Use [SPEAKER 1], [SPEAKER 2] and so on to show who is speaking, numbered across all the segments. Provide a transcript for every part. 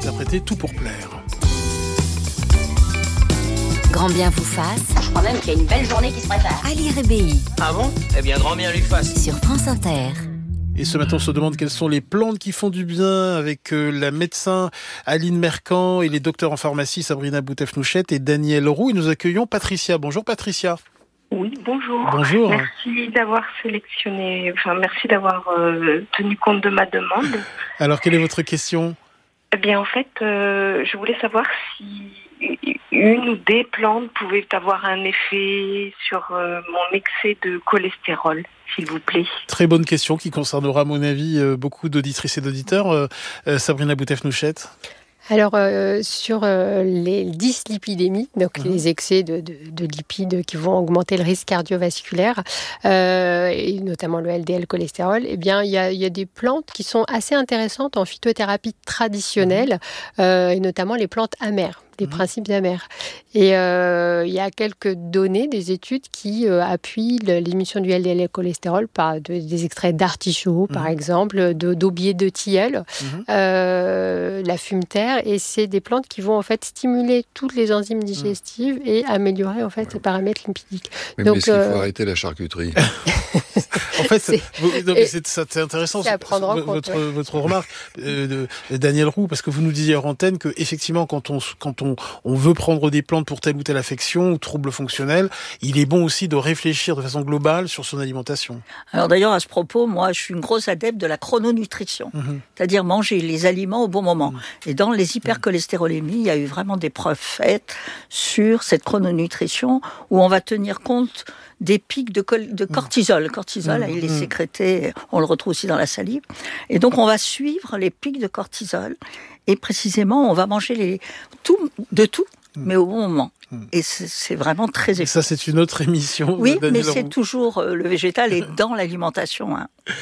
[SPEAKER 1] interprété Tout pour plaire.
[SPEAKER 2] Grand bien vous fasse.
[SPEAKER 3] Je crois même qu'il y a une belle journée qui se prépare.
[SPEAKER 2] Ali Rébéi.
[SPEAKER 4] Ah bon ? Eh bien, grand bien lui fasse.
[SPEAKER 2] Sur France Inter.
[SPEAKER 1] Et ce matin, on se demande quelles sont les plantes qui font du bien avec la médecin Aline Mercant et les docteurs en pharmacie Sabrina Boutef-Nouchette et Daniel Roux. Et nous accueillons Patricia. Bonjour Patricia.
[SPEAKER 5] Oui, bonjour.
[SPEAKER 1] Bonjour.
[SPEAKER 5] Merci d'avoir merci d'avoir tenu compte de ma demande.
[SPEAKER 1] Alors, quelle est votre question ?
[SPEAKER 5] Eh bien, en fait, je voulais savoir si une ou des plantes pouvaient avoir un effet sur mon excès de cholestérol, s'il vous plaît.
[SPEAKER 1] Très bonne question qui concernera, à mon avis, beaucoup d'auditrices et d'auditeurs. Sabrina Boutef-Nouchette.
[SPEAKER 6] Alors, sur les dyslipidémies, donc les excès de lipides qui vont augmenter le risque cardiovasculaire, et notamment le LDL cholestérol, eh bien, il y a des plantes qui sont assez intéressantes en phytothérapie traditionnelle, et notamment les plantes amères. Des principes amers. Et il y a quelques données, des études qui appuient l'émission du LDL cholestérol par des extraits d'artichaut, par exemple, d'aubier de tilleul, la fumeterre, et c'est des plantes qui vont en fait stimuler toutes les enzymes digestives et améliorer en fait ces paramètres lipidiques.
[SPEAKER 7] Mais
[SPEAKER 6] donc,
[SPEAKER 7] est-ce qu'il faut arrêter la charcuterie ?
[SPEAKER 1] En fait, c'est intéressant
[SPEAKER 6] c'est à prendre en compte,
[SPEAKER 1] votre remarque, Daniel Roux, parce que vous nous disiez hors antenne que effectivement, quand on veut prendre des plantes pour telle ou telle affection ou trouble fonctionnel, il est bon aussi de réfléchir de façon globale sur son alimentation.
[SPEAKER 3] Alors d'ailleurs, à ce propos, moi, je suis une grosse adepte de la chrononutrition, c'est-à-dire manger les aliments au bon moment. Et dans les hypercholestérolémies, il y a eu vraiment des preuves faites sur cette chrononutrition où on va tenir compte des pics de cortisol. Le cortisol, il est sécrété, on le retrouve aussi dans la salive. Et donc, on va suivre les pics de cortisol. Et précisément, on va manger tout, mais au bon moment. Et c'est vraiment très efficace.
[SPEAKER 1] Ça, c'est une autre émission.
[SPEAKER 3] Oui,
[SPEAKER 1] Daniel
[SPEAKER 3] mais c'est
[SPEAKER 1] Roux.
[SPEAKER 3] toujours le végétal est dans l'alimentation.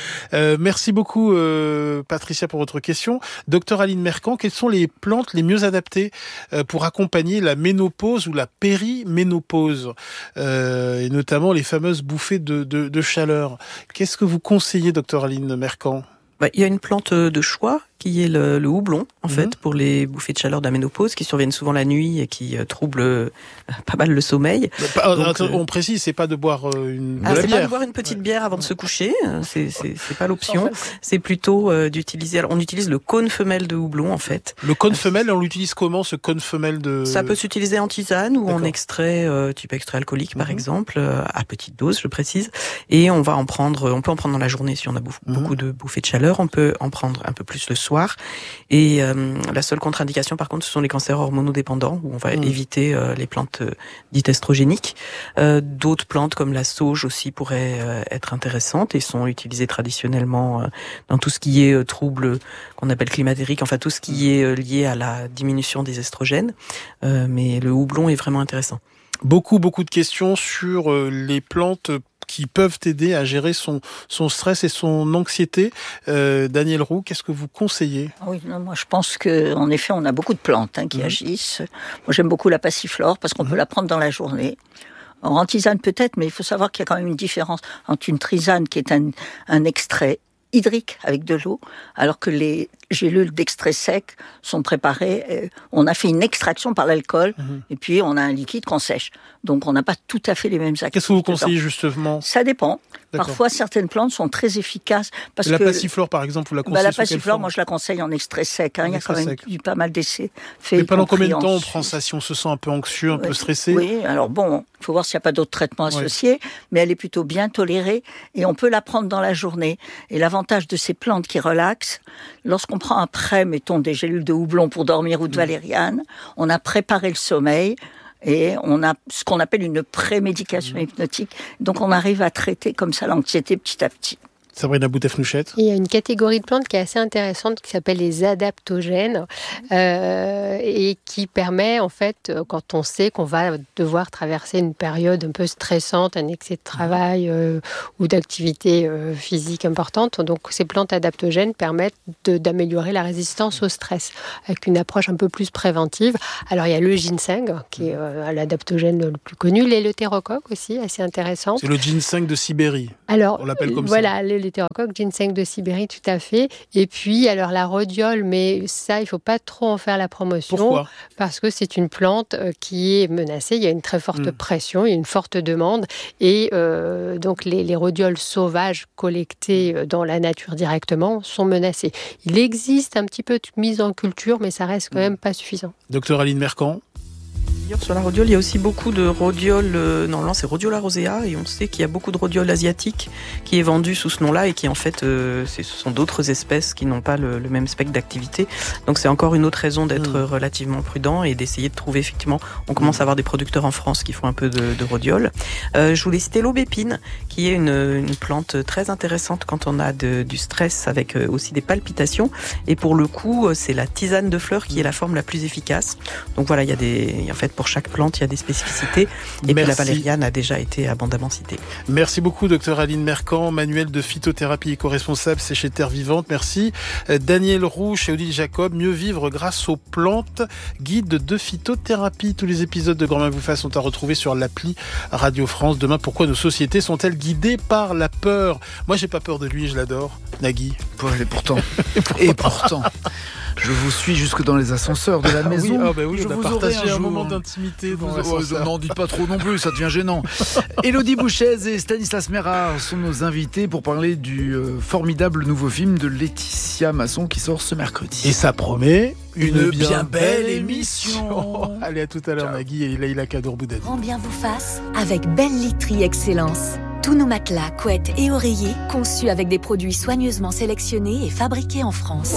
[SPEAKER 1] Merci beaucoup, Patricia, pour votre question. Docteur Aline Mercant, quelles sont les plantes les mieux adaptées pour accompagner la ménopause ou la périménopause, et notamment les fameuses bouffées de chaleur? Qu'est-ce que vous conseillez, docteur Aline Mercant?
[SPEAKER 8] Il y a une plante de choix qui est le houblon, en fait, pour les bouffées de chaleur de la ménopause, qui surviennent souvent la nuit et qui troublent pas mal le sommeil.
[SPEAKER 1] Donc, on précise, c'est pas de boire de la
[SPEAKER 8] c'est
[SPEAKER 1] bière.
[SPEAKER 8] pas de boire une petite bière avant de se coucher, c'est pas l'option. C'est plutôt d'utiliser. Alors, on utilise le cône femelle de houblon, en fait.
[SPEAKER 1] Le cône femelle, on l'utilise comment, ce cône femelle de...
[SPEAKER 8] Ça peut s'utiliser en tisane ou en
[SPEAKER 1] D'accord.
[SPEAKER 8] extrait, type extrait alcoolique, par exemple, à petite dose, je précise. Et on peut en prendre dans la journée si on a beaucoup de bouffées de chaleur. On peut en prendre un peu plus le soir. Et la seule contre-indication, par contre, ce sont les cancers hormonodépendants, où on va éviter les plantes dites estrogéniques. D'autres plantes, comme la sauge aussi, pourraient être intéressantes et sont utilisées traditionnellement dans tout ce qui est troubles qu'on appelle climatériques, enfin tout ce qui est lié à la diminution des estrogènes. Mais le houblon est vraiment intéressant.
[SPEAKER 1] Beaucoup de questions sur les plantes qui peuvent aider à gérer son stress et son anxiété. Daniel Roux, qu'est-ce que vous conseillez ?
[SPEAKER 3] Oui, moi je pense qu'en effet, on a beaucoup de plantes qui agissent. Moi j'aime beaucoup la passiflore parce qu'on peut la prendre dans la journée. Alors, en tisane peut-être, mais il faut savoir qu'il y a quand même une différence entre une tisane qui est un extrait hydrique avec de l'eau, alors que les gélules d'extrait sec sont préparées, on a fait une extraction par l'alcool, et puis on a un liquide qu'on sèche. Donc on n'a pas tout à fait les mêmes actifs.
[SPEAKER 1] Qu'est-ce que vous conseillez justement ?
[SPEAKER 3] Ça dépend.
[SPEAKER 1] D'accord.
[SPEAKER 3] Parfois, certaines plantes sont très efficaces. Parce
[SPEAKER 1] la
[SPEAKER 3] que
[SPEAKER 1] passiflore, par exemple, vous la conseillez
[SPEAKER 3] la
[SPEAKER 1] sous quelle
[SPEAKER 3] passiflore,
[SPEAKER 1] forme ?
[SPEAKER 3] moi je la conseille en extrait sec. Il y a quand même eu pas mal d'essais faits.
[SPEAKER 1] Mais pendant combien de temps on prend ça si on se sent un peu anxieux, un peu stressé ?
[SPEAKER 3] Oui, alors bon, il faut voir s'il n'y a pas d'autres traitements associés, mais elle est plutôt bien tolérée et on peut la prendre dans la journée. Et l'avantage de ces plantes qui relaxent, lorsqu'on prend après, mettons, des gélules de houblon pour dormir ou de valériane, on a préparé le sommeil. Et on a ce qu'on appelle une prémédication hypnotique. Donc on arrive à traiter comme ça l'anxiété petit à petit.
[SPEAKER 1] Sabrina Boutef-Nouchette.
[SPEAKER 6] Il y a une catégorie de plantes qui est assez intéressante qui s'appelle les adaptogènes et qui permet en fait, quand on sait qu'on va devoir traverser une période un peu stressante, un excès de travail ou d'activité physique importante, donc ces plantes adaptogènes permettent d'améliorer la résistance au stress avec une approche un peu plus préventive. Alors il y a le ginseng qui est l'adaptogène le plus connu, l'éleutérocoque aussi, assez intéressant.
[SPEAKER 1] C'est le ginseng de Sibérie.
[SPEAKER 6] Alors,
[SPEAKER 1] on l'appelle comme
[SPEAKER 6] voilà,
[SPEAKER 1] ça.
[SPEAKER 6] d'Hétérocoque, ginseng de Sibérie, tout à fait. Et puis, alors la rhodiole, mais ça, il ne faut pas trop en faire la promotion.
[SPEAKER 1] Pourquoi ?
[SPEAKER 6] Parce que c'est une plante qui est menacée. Il y a une très forte pression, il y a une forte demande. Et donc, les rhodioles sauvages collectées dans la nature directement sont menacées. Il existe un petit peu de mise en culture, mais ça reste quand même pas suffisant.
[SPEAKER 1] Docteur Aline Mercant.
[SPEAKER 8] Sur la rhodiole, il y a aussi beaucoup de rhodiole, normalement c'est Rhodiola rosea, et on sait qu'il y a beaucoup de rhodiole asiatique qui est vendue sous ce nom-là et qui en fait, ce sont d'autres espèces qui n'ont pas le même spectre d'activité. Donc c'est encore une autre raison d'être relativement prudent et d'essayer de trouver effectivement, on commence à avoir des producteurs en France qui font un peu de rhodiole. Je voulais citer l'aubépine, qui est une plante très intéressante quand on a du stress avec aussi des palpitations. Et pour le coup, c'est la tisane de fleurs qui est la forme la plus efficace. Donc voilà, en fait, pour chaque plante, il y a des spécificités. Et puis la valériane a déjà été abondamment citée.
[SPEAKER 1] Merci beaucoup, docteur Aline Mercant. Manuel de phytothérapie éco-responsable, c'est chez Terre Vivante. Merci. Daniel Roux chez Odile Jacob. Mieux vivre grâce aux plantes. Guide de phytothérapie. Tous les épisodes de Grand Bien vous fasse sont à retrouver sur l'appli Radio France. Demain, pourquoi nos sociétés sont-elles guidées par la peur ? Moi, j'ai pas peur de lui, je l'adore. Nagui.
[SPEAKER 7] Et pourtant. Je vous suis jusque dans les ascenseurs de la maison.
[SPEAKER 1] Oui, je vous aurai un moment d'intimité dans l'ascenseur.
[SPEAKER 7] N'en dites pas trop non plus, ça devient gênant. Élodie Bouchez et Stanislas Mérard sont nos invités pour parler du formidable nouveau film de Laetitia Masson qui sort ce mercredi.
[SPEAKER 1] Et ça promet
[SPEAKER 7] une bien belle émission.
[SPEAKER 1] Allez, à tout à l'heure, Nagui et Leïla Kadour-Boudadi.
[SPEAKER 2] Grand Bien vous fasse avec Belle Literie Excellence. Tous nos matelas, couettes et oreillers conçus avec des produits soigneusement sélectionnés et fabriqués en France.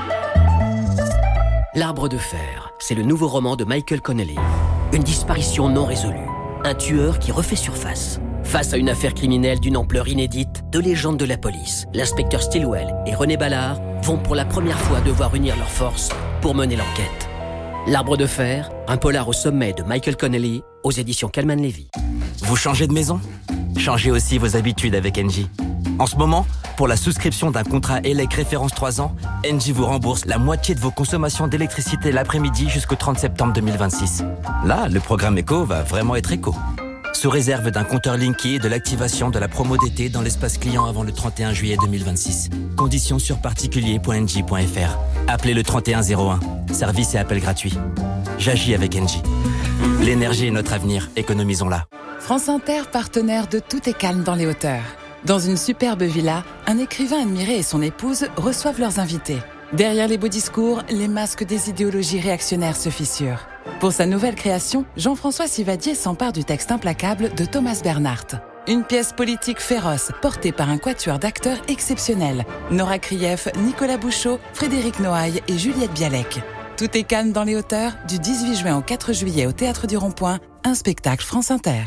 [SPEAKER 9] L'Arbre de fer, c'est le nouveau roman de Michael Connelly. Une disparition non résolue. Un tueur qui refait surface. Face à une affaire criminelle d'une ampleur inédite, deux légendes de la police, l'inspecteur Stilwell et René Ballard, vont pour la première fois devoir unir leurs forces pour mener l'enquête. L'Arbre de fer, un polar au sommet de Michael Connelly, aux éditions Calman Levy.
[SPEAKER 10] Vous changez de maison ? Changez aussi vos habitudes avec Engie. En ce moment, pour la souscription d'un contrat ELEC référence 3 ans, Engie vous rembourse la moitié de vos consommations d'électricité l'après-midi jusqu'au 30 septembre 2026. Là, le programme éco va vraiment être éco. Sous réserve d'un compteur Linky et de l'activation de la promo d'été dans l'espace client avant le 31 juillet 2026. Conditions sur particulier.engie.fr. Appelez le 3101. Service et appel gratuit. J'agis avec Engie. L'énergie est notre avenir, économisons-la.
[SPEAKER 11] France Inter, partenaire de Tout est calme dans les hauteurs. Dans une superbe villa, un écrivain admiré et son épouse reçoivent leurs invités. Derrière les beaux discours, les masques des idéologies réactionnaires se fissurent. Pour sa nouvelle création, Jean-François Sivadier s'empare du texte implacable de Thomas Bernhardt. Une pièce politique féroce, portée par un quatuor d'acteurs exceptionnels. Nora Krief, Nicolas Bouchot, Frédéric Noailles et Juliette Bialek. Tout est calme dans les hauteurs, du 18 juin au 4 juillet au Théâtre du Rond-Point, un spectacle France Inter.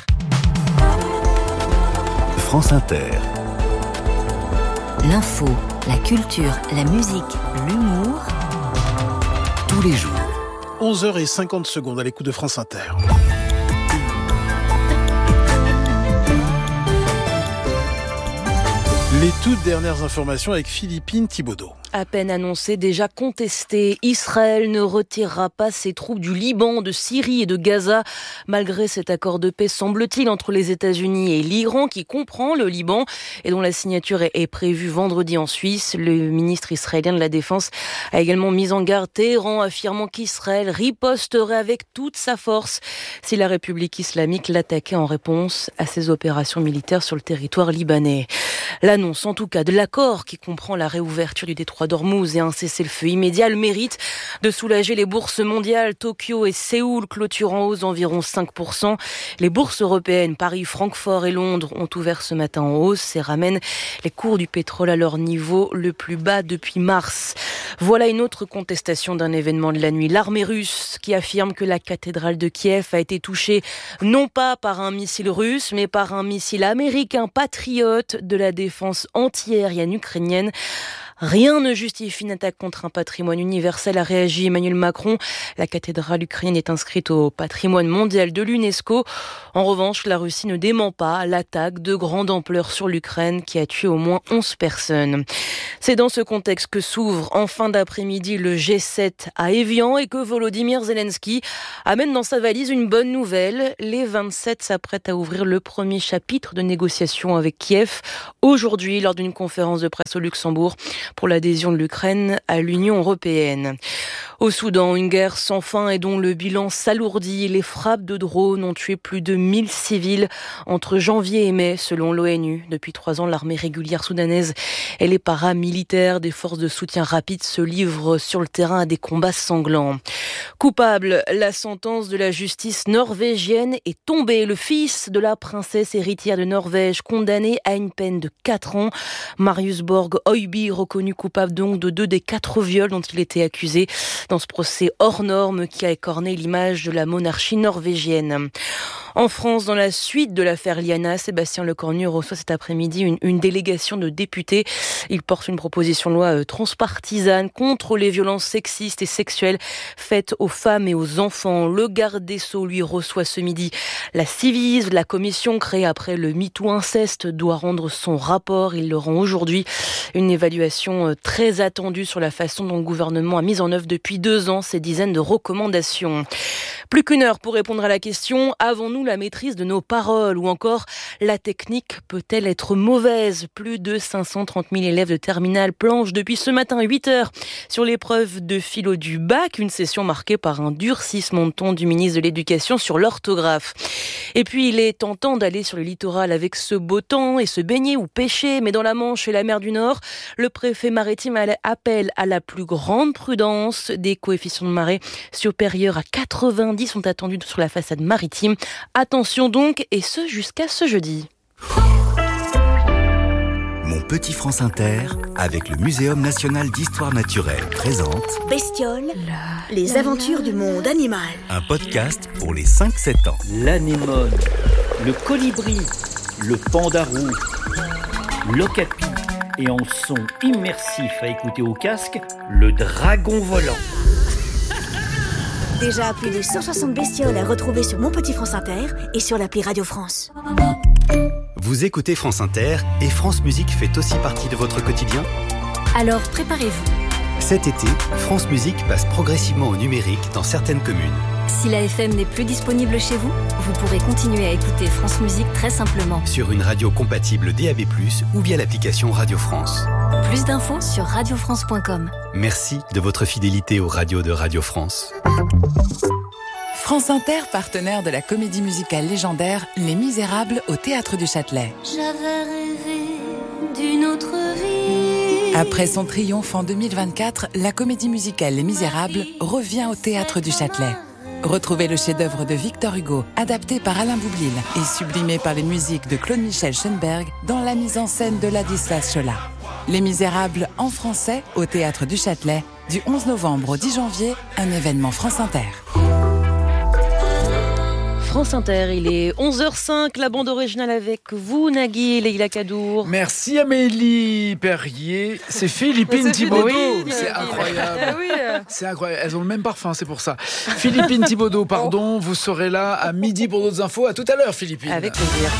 [SPEAKER 12] France Inter.
[SPEAKER 2] L'info, la culture, la musique, l'humour.
[SPEAKER 12] Tous les jours.
[SPEAKER 1] 11h50 à l'écoute de France Inter. Les toutes dernières informations avec Philippine Thibaudeau.
[SPEAKER 13] À peine annoncé, déjà contesté, Israël ne retirera pas ses troupes du Liban, de Syrie et de Gaza, malgré cet accord de paix, semble-t-il, entre les États-Unis et l'Iran, qui comprend le Liban et dont la signature est prévue vendredi en Suisse. Le ministre israélien de la Défense a également mis en garde Téhéran, affirmant qu'Israël riposterait avec toute sa force si la République islamique l'attaquait en réponse à ses opérations militaires sur le territoire libanais. L'annonce, en tout cas, de l'accord qui comprend la réouverture du détroit d'Ormuz et un cessez-le-feu immédiat, le mérite de soulager les bourses mondiales. Tokyo et Séoul clôturent en hausse d'environ 5%. Les bourses européennes, Paris, Francfort et Londres, ont ouvert ce matin en hausse et ramènent les cours du pétrole à leur niveau le plus bas depuis mars. Voilà une autre contestation d'un événement de la nuit. L'armée russe qui affirme que la cathédrale de Kiev a été touchée non pas par un missile russe, mais par un missile américain patriote de la défense antiaérienne ukrainienne. Rien ne justifie une attaque contre un patrimoine universel, a réagi Emmanuel Macron. La cathédrale ukrainienne est inscrite au patrimoine mondial de l'UNESCO. En revanche, la Russie ne dément pas l'attaque de grande ampleur sur l'Ukraine qui a tué au moins 11 personnes. C'est dans ce contexte que s'ouvre en fin d'après-midi le G7 à Évian et que Volodymyr Zelensky amène dans sa valise une bonne nouvelle. Les 27 s'apprêtent à ouvrir le premier chapitre de négociations avec Kiev aujourd'hui lors d'une conférence de presse au Luxembourg pour l'adhésion de l'Ukraine à l'Union européenne. Au Soudan, une guerre sans fin et dont le bilan s'alourdit. Les frappes de drones ont tué plus de 1000 civils entre janvier et mai, selon l'ONU. Depuis 3 ans, l'armée régulière soudanaise et les paramilitaires des forces de soutien rapide se livrent sur le terrain à des combats sanglants. Coupable, la sentence de la justice norvégienne est tombée. Le fils de la princesse héritière de Norvège, condamné à une peine de 4 ans. Marius Borg Øiby, reconnu coupable donc de 2 des 4 viols dont il était accusé dans ce procès hors norme qui a écorné l'image de la monarchie norvégienne. En France, dans la suite de l'affaire Liana, Sébastien Lecornu reçoit cet après-midi une délégation de députés. Il porte une proposition de loi transpartisane contre les violences sexistes et sexuelles faites aux femmes et aux enfants. Le garde des Sceaux, lui, reçoit ce midi la Civis. La commission créée après le MeToo inceste doit rendre son rapport. Il le rend aujourd'hui. Une évaluation très attendue sur la façon dont le gouvernement a mis en œuvre depuis 2 ans ces dizaines de recommandations. Plus qu'une heure pour répondre à la question, avons-nous la maîtrise de nos paroles ou encore la technique peut-elle être mauvaise? Plus de 530 000 élèves de terminale planchent depuis ce matin 8 heures sur l'épreuve de philo du bac, une session marquée par un durcissement de ton du ministre de l'Éducation sur l'orthographe. Et puis il est tentant d'aller sur le littoral avec ce beau temps et se baigner ou pêcher, mais dans la Manche et la mer du Nord, le préfet maritime appelle à la plus grande prudence. Des coefficients de marée supérieurs à 90 sont attendus sur la façade maritime. Attention donc, et ce jusqu'à ce jeudi.
[SPEAKER 12] Mon petit France Inter, avec le Muséum national d'histoire naturelle, présente
[SPEAKER 14] Bestioles, les aventures du monde animal.
[SPEAKER 12] Un podcast pour les 5-7 ans.
[SPEAKER 15] L'anémone, le colibri, le pandarou, l'okapi et en son immersif à écouter au casque, le dragon volant.
[SPEAKER 14] Déjà plus de 160 bestioles à retrouver sur Mon Petit France Inter et sur l'appli Radio France.
[SPEAKER 12] Vous écoutez France Inter et France Musique fait aussi partie de votre quotidien ?
[SPEAKER 2] Alors préparez-vous.
[SPEAKER 12] Cet été, France Musique passe progressivement au numérique dans certaines communes.
[SPEAKER 2] Si la FM n'est plus disponible chez vous, vous pourrez continuer à écouter France Musique très simplement.
[SPEAKER 12] Sur une radio compatible DAB+, ou via l'application Radio France.
[SPEAKER 2] Plus d'infos sur radiofrance.com.
[SPEAKER 12] Merci de votre fidélité aux radios de Radio France.
[SPEAKER 11] France Inter, partenaire de la comédie musicale légendaire Les Misérables au Théâtre du Châtelet.
[SPEAKER 16] J'avais rêvé d'une autre vie.
[SPEAKER 11] Après son triomphe en 2024, la comédie musicale Les Misérables revient au Théâtre du Châtelet. Retrouvez le chef-d'œuvre de Victor Hugo, adapté par Alain Boublil et sublimé par les musiques de Claude-Michel Schoenberg dans la mise en scène de Ladislas Chola. Les Misérables en français au Théâtre du Châtelet, du 11 novembre au 10 janvier, un événement France Inter.
[SPEAKER 13] France Inter, il est 11h05, la bande originale avec vous, Nagui et Leïla Kadour.
[SPEAKER 7] Merci Amélie Perrier. C'est Philippine Thibaudot. Oui, c'est incroyable.
[SPEAKER 13] Oui.
[SPEAKER 7] C'est incroyable. Elles ont le même parfum, c'est pour ça. Philippine Thibaudot, pardon. Vous serez là à midi pour d'autres infos. À tout à l'heure, Philippine.
[SPEAKER 13] Avec plaisir.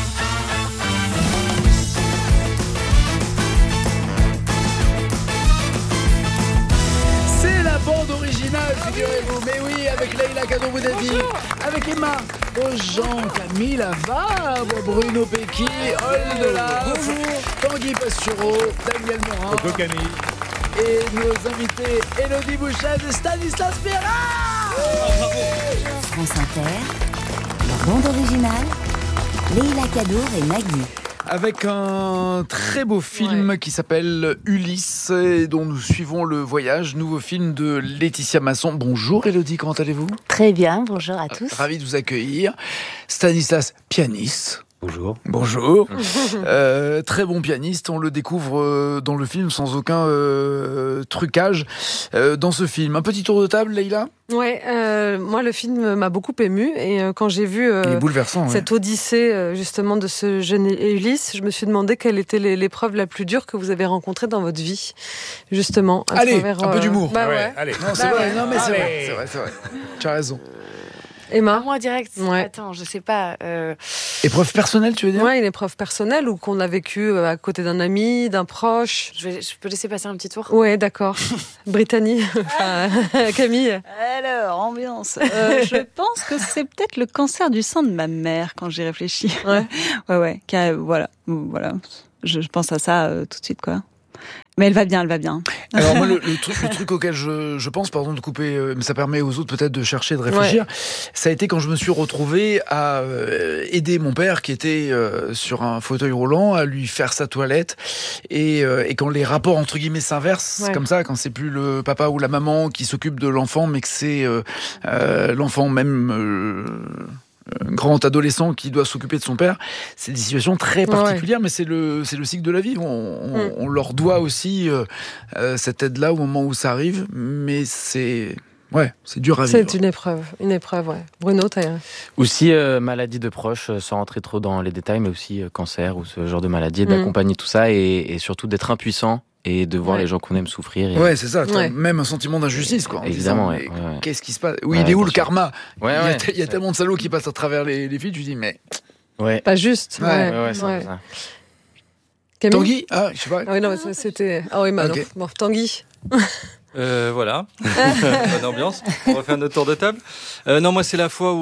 [SPEAKER 7] Bande originale, figurez-vous. Mais oui, avec Leïla Kadou-Boudadi, avec Emma Aujean, Camille Lavarbe, Bruno Pecky, Oldelaf, Tanguy Pastureau, Daniel Morin.
[SPEAKER 17] Coucou Camille.
[SPEAKER 7] Et nos invités, Élodie Bouchez et Stanislas Mérard.
[SPEAKER 14] France Inter, la bande originale, Leïla Kadour et Nagui.
[SPEAKER 7] Avec un très beau film qui s'appelle Ulysse et dont nous suivons le voyage. Nouveau film de Laetitia Masson. Bonjour Élodie, comment allez-vous ?
[SPEAKER 18] Très bien, bonjour à tous.
[SPEAKER 7] Ravi de vous accueillir. Stanislas, pianiste.
[SPEAKER 17] Bonjour.
[SPEAKER 7] Bonjour. Très bon pianiste, on le découvre dans le film sans aucun trucage. Dans ce film, un petit tour de table, Leïla ?
[SPEAKER 18] Ouais, moi le film m'a beaucoup émue et quand j'ai vu
[SPEAKER 7] il est bouleversant,
[SPEAKER 18] cette odyssée justement de ce jeune Ulysse, je me suis demandé quelle était l'épreuve la plus dure que vous avez rencontrée dans votre vie, justement.
[SPEAKER 7] Allez, un peu d'humour.
[SPEAKER 18] Ouais.
[SPEAKER 7] Allez. Non, c'est vrai. Non, mais c'est vrai. Tu as raison.
[SPEAKER 18] Emma ?
[SPEAKER 19] Moi, direct.
[SPEAKER 18] Ouais.
[SPEAKER 19] Attends, je sais pas.
[SPEAKER 7] Épreuve personnelle, tu veux dire ?
[SPEAKER 18] Ouais, une épreuve personnelle ou qu'on a vécue à côté d'un ami, d'un proche.
[SPEAKER 19] Je peux laisser passer un petit tour ?
[SPEAKER 18] Ouais, d'accord. Brittany, Camille.
[SPEAKER 20] Alors, ambiance. Je pense que c'est peut-être le cancer du sein de ma mère quand j'y réfléchis. Ouais. Voilà. Je pense à ça tout de suite, quoi. Mais elle va bien.
[SPEAKER 7] Alors moi, le truc auquel je pense, pardon de couper, mais ça permet aux autres peut-être de chercher, de réfléchir, ça a été quand je me suis retrouvé à aider mon père qui était sur un fauteuil roulant, à lui faire sa toilette, et quand les rapports entre guillemets s'inversent, comme ça, quand c'est plus le papa ou la maman qui s'occupe de l'enfant, mais que c'est l'enfant même... grand adolescent qui doit s'occuper de son père, c'est des situations très particulières, mais c'est le cycle de la vie. On leur doit aussi cette aide-là au moment où ça arrive, mais c'est dur à vivre.
[SPEAKER 18] C'est une épreuve, ouais. Bruno, t'as...
[SPEAKER 21] Aussi, maladie de proches, sans rentrer trop dans les détails, mais aussi cancer ou ce genre de maladie, d'accompagner tout ça et surtout d'être impuissant. Et de voir les gens qu'on aime souffrir.
[SPEAKER 7] Ouais, c'est ça. Même un sentiment d'injustice, quoi.
[SPEAKER 21] Évidemment,
[SPEAKER 7] qu'est-ce qui se passe ? Oui, il est où le karma ? Il y a tellement de salauds qui passent à travers les filles, tu dis, mais...
[SPEAKER 18] Pas juste.
[SPEAKER 21] Ouais, c'est ça.
[SPEAKER 7] Tanguy ? Ah, je sais pas.
[SPEAKER 18] Ah oui, non, c'était... Ah oui, non. Bon, Tanguy.
[SPEAKER 22] Voilà, bonne ambiance. On refait un autre tour de table. Non, moi c'est la fois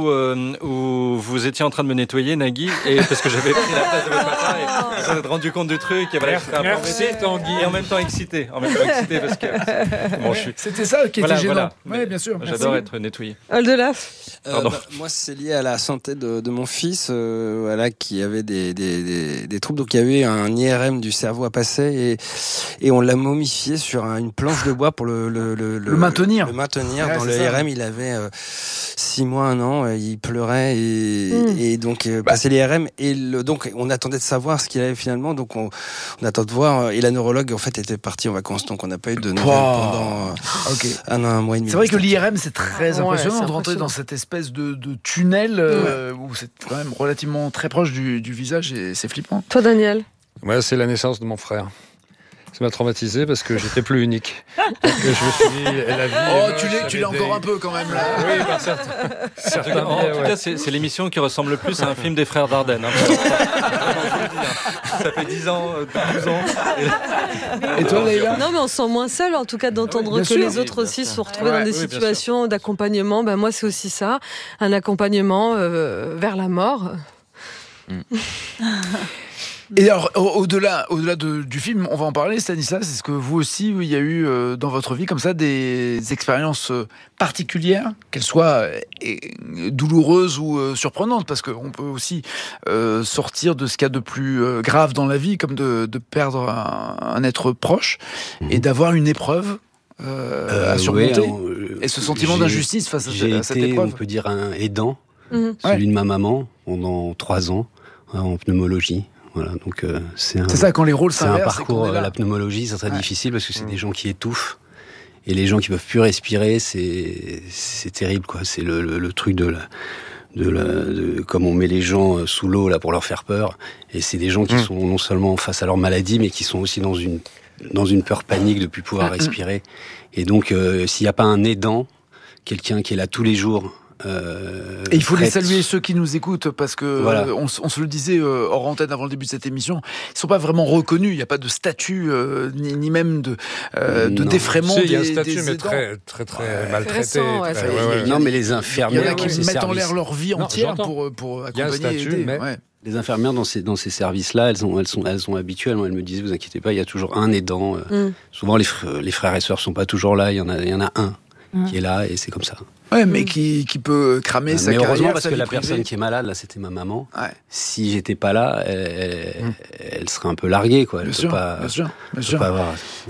[SPEAKER 22] où vous étiez en train de me nettoyer, Nagui, et parce que j'avais pris la place de votre papa et vous vous êtes rendu compte du truc. Et voilà, j'étais un peu embêté, Tanguy, et en même temps excité. Parce que
[SPEAKER 7] c'était ça qui était gênant. Oui, bien sûr.
[SPEAKER 22] J'adore être nettoyé.
[SPEAKER 18] Oldelaf.
[SPEAKER 23] Moi, c'est lié à la santé de mon fils, qui avait des troubles. Donc il y avait un IRM du cerveau à passer et on l'a momifié sur une planche de bois pour le maintenir. Dans le IRM, il avait 6 mois, 1 an, il pleurait et donc passé l'IRM donc on attendait de savoir ce qu'il avait finalement. Donc on attend de voir et la neurologue en fait était partie en vacances, donc on n'a pas eu de nouvelles pendant un mois et demi.
[SPEAKER 7] C'est vrai que l'IRM c'est très impressionnant de rentrer dans cette espèce de tunnel où c'est quand même relativement très proche du visage et c'est flippant.
[SPEAKER 18] Toi, Daniel ?
[SPEAKER 24] Moi, c'est la naissance de mon frère. Ça m'a traumatisé parce que j'étais plus unique. Donc je me suis dit, la vie.
[SPEAKER 7] Tu l'es encore un peu quand même là.
[SPEAKER 24] Oui, par certains.
[SPEAKER 22] En tout cas, c'est l'émission qui ressemble le plus à un film des frères Dardenne. Ça fait 10 ans, 12 ans.
[SPEAKER 7] Et toi, Leïla ?
[SPEAKER 18] Non, mais on se sent moins seul, en tout cas, d'entendre que les autres aussi se sont retrouvés dans des situations d'accompagnement. Moi, c'est aussi ça, un accompagnement vers la mort.
[SPEAKER 7] Et alors, au-delà du film, on va en parler, Stanislas, est-ce que vous aussi, il y a eu dans votre vie comme ça des expériences particulières, qu'elles soient douloureuses ou surprenantes, parce qu'on peut aussi sortir de ce qu'il y a de plus grave dans la vie, comme de perdre un être proche, et d'avoir une épreuve à surmonter, et ce sentiment d'injustice face à cette épreuve.
[SPEAKER 17] On peut dire un aidant, celui de ma maman, pendant 3 ans, en pneumologie. Voilà, donc c'est ça, quand les rôles s'inversent. C'est un parcours, la pneumologie, c'est très difficile parce que c'est des gens qui étouffent et les gens qui peuvent plus respirer, c'est terrible, quoi. C'est le truc de comme on met les gens sous l'eau là pour leur faire peur, et c'est des gens qui sont non seulement face à leur maladie, mais qui sont aussi dans une peur panique de plus pouvoir respirer. Et donc s'il n'y a pas un aidant, quelqu'un qui est là tous les jours.
[SPEAKER 7] Et il faut les saluer, ceux qui nous écoutent, parce que on se le disait hors antenne avant le début de cette émission, ils sont pas vraiment reconnus, il n'y a pas de statut ni même de défraiement.
[SPEAKER 24] Il y a un statut, mais très maltraité.
[SPEAKER 17] Non, mais les infirmières,
[SPEAKER 7] il y en a qui mettent en l'air leur vie entière pour accompagner et aider.
[SPEAKER 17] Les infirmières dans ces services-là, elles sont habituelles. Elles me disaient, vous inquiétez pas, il y a toujours un aidant. Souvent, les frères et sœurs sont pas toujours là. Il y en a un qui est là, et c'est comme ça.
[SPEAKER 7] Ouais, mais qui peut cramer sa carrière.
[SPEAKER 17] Mais heureusement, parce que la personne qui est malade, là, c'était ma maman. Si j'étais pas là, elle serait un peu larguée, quoi. Elle peut pas avoir.
[SPEAKER 7] Élodie ?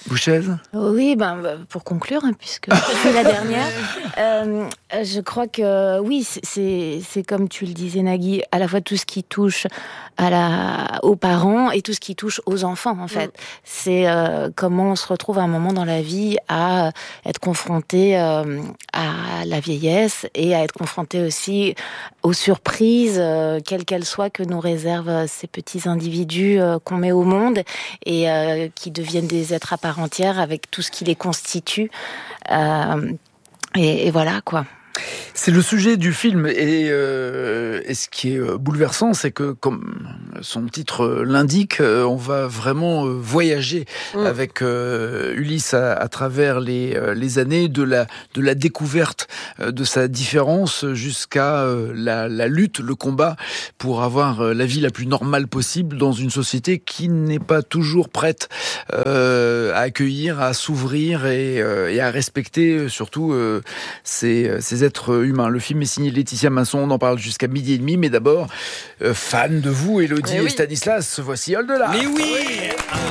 [SPEAKER 7] Bouchaise ?
[SPEAKER 3] Oui, pour conclure, puisque c'est la dernière, je crois que oui, c'est comme tu le disais, Nagui, à la fois tout ce qui touche aux parents et tout ce qui touche aux enfants, en fait. C'est comment on se retrouve à un moment dans la vie à être confronté à la vieillesse et à être confronté aussi aux surprises, quelles qu'elles soient, que nous réservent ces petits individus qu'on met au monde et qui deviennent des êtres à part entière avec tout ce qui les constitue. Et voilà, quoi.
[SPEAKER 7] C'est le sujet du film et ce qui est bouleversant, c'est que, comme son titre l'indique, on va vraiment voyager avec Ulysse à travers les années de la découverte de sa différence jusqu'à la lutte, le combat pour avoir la vie la plus normale possible dans une société qui n'est pas toujours prête à accueillir, à s'ouvrir et à respecter surtout ces êtres humains. Le film est signé Laetitia Masson, on en parle jusqu'à 12h30, mais d'abord, fan de vous, Élodie et Stanislas, voici Au-delà.
[SPEAKER 22] Mais oui.